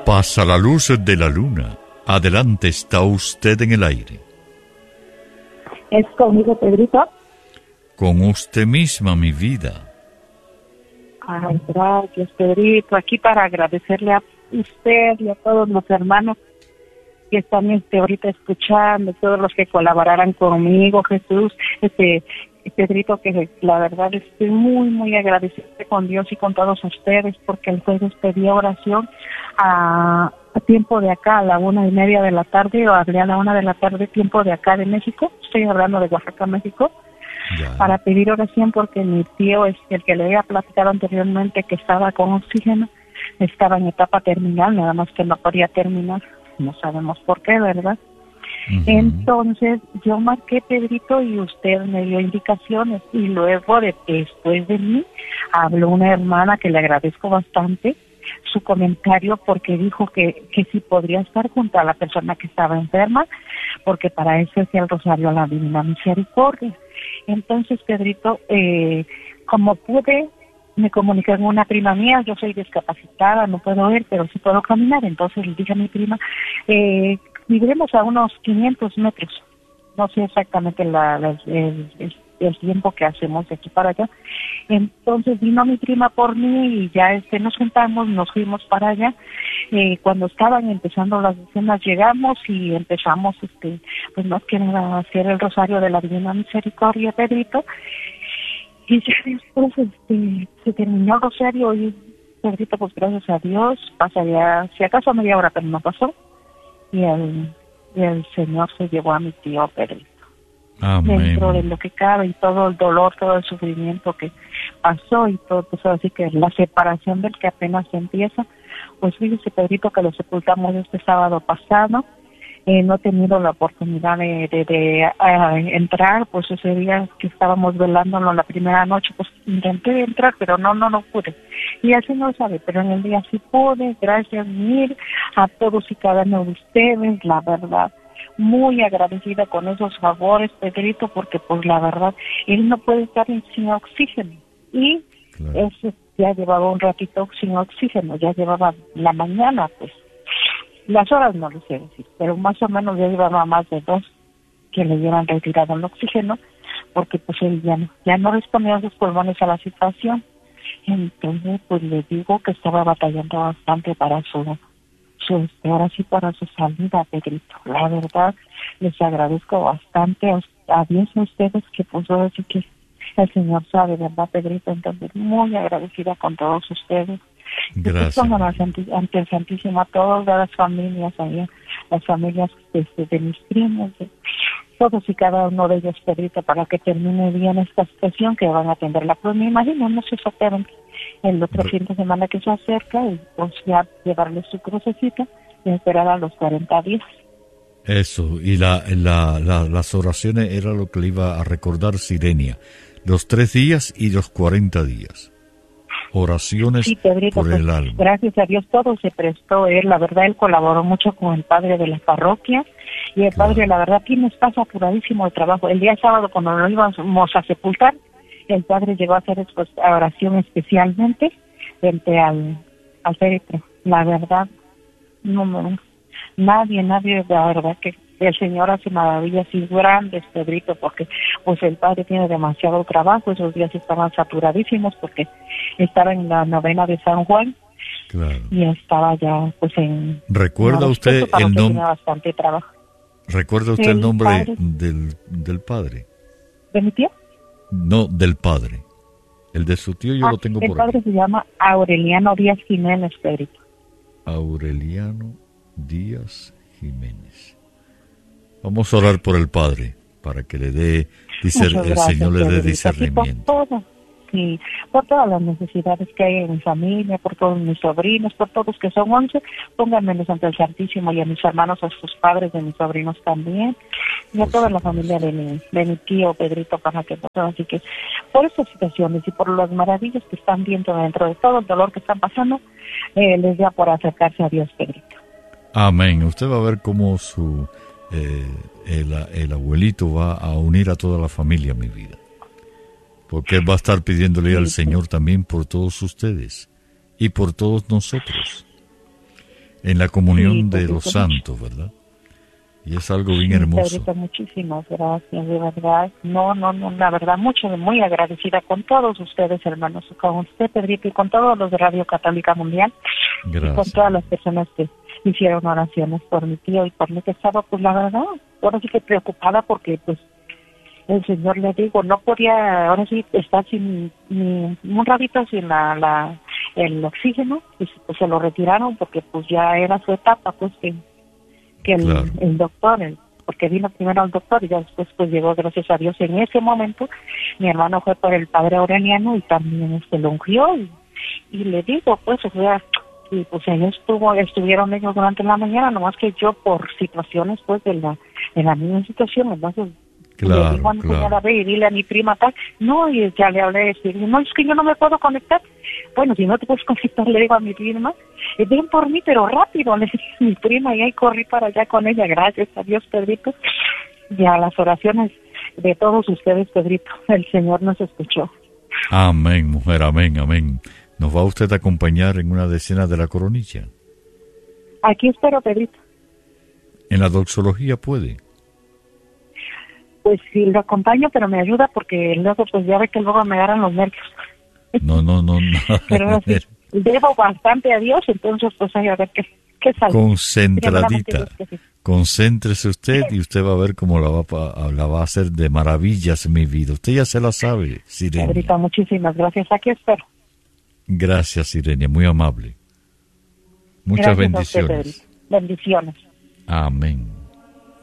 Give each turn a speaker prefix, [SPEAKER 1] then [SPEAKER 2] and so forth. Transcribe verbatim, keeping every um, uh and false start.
[SPEAKER 1] Pasa la luz de la luna. Adelante, está usted en el aire.
[SPEAKER 2] ¿Es conmigo, Pedrito?
[SPEAKER 1] Con usted misma, mi vida.
[SPEAKER 2] Ay, gracias, Pedrito. Aquí para agradecerle a usted y a todos los hermanos que están este, ahorita escuchando, todos los que colaboraran conmigo, Jesús, este, Pedrito, que la verdad estoy muy, muy agradecida con Dios y con todos ustedes, porque el jueves pedí oración a, a tiempo de acá, a la una y media de la tarde, o hablé a la una de la tarde, tiempo de acá de México, estoy hablando de Oaxaca, México, ya. Para pedir oración porque mi tío, es el que le había platicado anteriormente que estaba con oxígeno, estaba en etapa terminal, nada más que no podía terminar, no sabemos por qué, ¿verdad? Uh-huh. Entonces yo marqué, Pedrito, y usted me dio indicaciones, y luego de, después de mí habló una hermana que le agradezco bastante su comentario, porque dijo que, que sí podría estar junto a la persona que estaba enferma, porque para eso es el Rosario a la Divina Misericordia. Entonces, Pedrito, eh, como pude, me comuniqué con una prima mía, yo soy discapacitada, no puedo ver, pero sí puedo caminar, entonces le dije a mi prima, eh, viviremos a unos quinientos metros, no sé exactamente la, la, el, el, el tiempo que hacemos de aquí para allá. Entonces vino mi prima por mí y ya este nos juntamos, nos fuimos para allá. Eh, cuando estaban empezando las escenas llegamos y empezamos, este, pues más que nada a hacer el Rosario de la Divina Misericordia, Pedrito. Y ya después este, se terminó el Rosario y, Pedrito, pues gracias a Dios, pasa ya, si acaso media hora, pero no pasó. Y el, y el Señor se llevó a mi tío Pedrito. Amén. Dentro de lo que cabe y todo el dolor, todo el sufrimiento que pasó y todo, pues así que la separación del que apenas empieza, pues fíjese, Pedrito, que lo sepultamos este sábado pasado. Eh, no he tenido la oportunidad de, de, de uh, entrar, pues ese día que estábamos velándolo la primera noche, pues intenté entrar, pero no, no, no pude. Y así no sabe, pero en el día sí pude, gracias mil a todos y cada uno de ustedes, la verdad. Muy agradecida con esos favores, Pedrito, porque pues la verdad, él no puede estar sin oxígeno. Y claro, ese ya llevaba un ratito sin oxígeno, ya llevaba la mañana, pues. Las horas no lo sé decir, pero más o menos ya llevaba más de dos que le llevan retirado el oxígeno, porque pues él ya no, ya no respondía a sus pulmones a la situación. Entonces, pues le digo que estaba batallando bastante para su, su ahora sí, para su salida, Pedrito. La verdad, les agradezco bastante a, a Dios a ustedes, que pues ahora sí que el Señor sabe, ¿verdad, Pedrito? Entonces, muy agradecida con todos ustedes.
[SPEAKER 1] Gracias.
[SPEAKER 2] Ante el Santísimo a todas las familias allá, las familias de, de, de mis primos, de todos y cada uno de ellos, Pedrito, para que termine bien esta situación, que van a atenderla. Pues me imagino, no sé exactamente, el otro fin de semana que se acerca, y pues ya llevarle su crucecita y esperar a los cuarenta días.
[SPEAKER 1] Eso, y la, la, la, las oraciones era lo que le iba a recordar Sirenia, los tres días y los cuarenta días. Oraciones
[SPEAKER 2] sí, Pedrito,
[SPEAKER 1] por
[SPEAKER 2] pues,
[SPEAKER 1] el alma.
[SPEAKER 2] Gracias a Dios todo se prestó él, la verdad él colaboró mucho con el padre de la parroquia y el claro. padre la verdad tiene espacio apuradísimo de trabajo. El día sábado cuando lo íbamos a sepultar, el padre llegó a hacer pues, oración especialmente frente al, al féretro. La verdad, no, no, nadie, nadie, la verdad que el Señor hace maravillas y grandes, Pedrito, porque pues el padre tiene demasiado trabajo, esos días estaban saturadísimos porque estaba en la novena de San Juan, claro. y estaba ya pues en...
[SPEAKER 1] ¿Recuerda usted el nombre?
[SPEAKER 2] Bastante trabajo.
[SPEAKER 1] ¿Recuerda usted el, el nombre padre, del, del padre?
[SPEAKER 2] ¿De mi tío?
[SPEAKER 1] No, del padre. El de su tío yo
[SPEAKER 2] ah,
[SPEAKER 1] lo tengo
[SPEAKER 2] por
[SPEAKER 1] por
[SPEAKER 2] aquí. El padre se llama Aureliano Díaz Jiménez, Pedrito.
[SPEAKER 1] Aureliano Díaz Jiménez. Vamos a orar por el Padre, para que le dé, dice el Señor le dé discernimiento.
[SPEAKER 2] Por todo, sí, por todas las necesidades que hay en mi familia, por todos mis sobrinos, por todos que son once, pónganmelos ante el Santísimo y a mis hermanos, a sus padres de mis sobrinos también, y a toda la familia de mi, de mi tío Pedrito, para que todo. Así que por estas situaciones y por las maravillas que están viendo dentro de todo el dolor que están pasando, eh, les da por acercarse a Dios, Pedrito.
[SPEAKER 1] Amén. Usted va a ver cómo su... Eh, el, el abuelito va a unir a toda la familia, mi vida, porque él va a estar pidiéndole al Señor también por todos ustedes y por todos nosotros. en la comunión
[SPEAKER 2] Sí,
[SPEAKER 1] de
[SPEAKER 2] Pedrito,
[SPEAKER 1] los santos, ¿verdad? Y es algo bien
[SPEAKER 2] sí,
[SPEAKER 1] hermoso.
[SPEAKER 2] Pedrito, muchísimas gracias, de verdad. No, no, no, la verdad, mucho, muy agradecida con todos ustedes, hermanos, con usted, Pedrito, y con todos los de Radio Católica Mundial,
[SPEAKER 1] Gracias.
[SPEAKER 2] y con todas las personas que hicieron oraciones por mi tío y por mí, que estaba, pues, la verdad, ahora sí que preocupada porque, pues, el Señor, le digo, no podía, ahora sí, estar sin, ni un ratito sin la, la, el oxígeno, y pues se lo retiraron porque, pues, ya era su etapa, pues, que, que el,
[SPEAKER 1] Claro.
[SPEAKER 2] el doctor, el, porque vino primero el doctor y ya después, pues, llegó, gracias a Dios, en ese momento, mi hermano fue por el padre Aureliano y también se lo ungió, y, y le digo, pues, o sea, y pues ellos estuvo, estuvieron ellos durante la mañana, nomás que yo por situaciones, pues, de la, de la misma situación, entonces,
[SPEAKER 1] Claro,
[SPEAKER 2] le digo a mi
[SPEAKER 1] claro.
[SPEAKER 2] cuñada, ve y dile a mi prima tal. No, y ya le hablé, y digo, no, es que yo no me puedo conectar. Bueno, si no te puedes conectar, le digo a mi prima, eh, ven por mí, pero rápido, le dije a mi prima, y ahí corrí para allá con ella, gracias a Dios, Pedrito, y a las oraciones de todos ustedes, Pedrito, el Señor nos escuchó.
[SPEAKER 1] Amén, mujer, amén, amén. ¿Nos va usted a acompañar en una decena de la coronilla?
[SPEAKER 2] Aquí espero, Pedrito.
[SPEAKER 1] En la doxología puede.
[SPEAKER 2] Pues sí, lo acompaño, pero me ayuda porque luego, pues ya ve que luego me agarran los nervios.
[SPEAKER 1] No, no, no, no.
[SPEAKER 2] Pero ahora sí, debo bastante a Dios, entonces pues hay a ver qué, qué sale.
[SPEAKER 1] Concentradita.
[SPEAKER 2] Dios que sí.
[SPEAKER 1] Concéntrese usted y usted va a ver cómo la va, a, la va a hacer de maravillas mi vida. Usted ya se la sabe, Sirenia.
[SPEAKER 2] Pedrito, muchísimas gracias. Aquí espero.
[SPEAKER 1] Gracias, Sirenia, muy amable. Muchas
[SPEAKER 2] Gracias a usted,
[SPEAKER 1] bendiciones.
[SPEAKER 2] Pedrito. Bendiciones.
[SPEAKER 1] Amén.